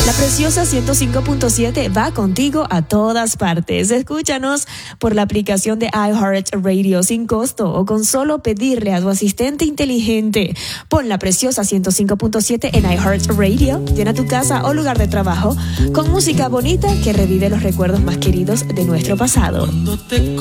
La Preciosa 105.7 va contigo a todas partes. Escúchanos por la aplicación de iHeartRadio sin costo o con solo pedirle a tu asistente inteligente. Pon La Preciosa 105.7 en iHeartRadio, llena tu casa o lugar de trabajo con música bonita que revive los recuerdos más queridos de nuestro pasado.